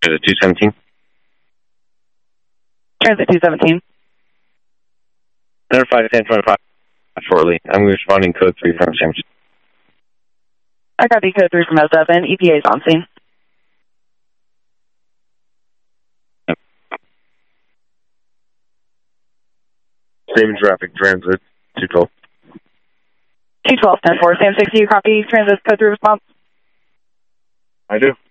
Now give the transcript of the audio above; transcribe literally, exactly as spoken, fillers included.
Transit two seventeen. Transit two seventeen. Center five ten twenty-five shortly. I'm responding code three from San Francisco. I copy code three from S F and E P A is on scene. Same traffic, transit two twelve. two twelve ten four, Sam six, you copy transit code three response? I do.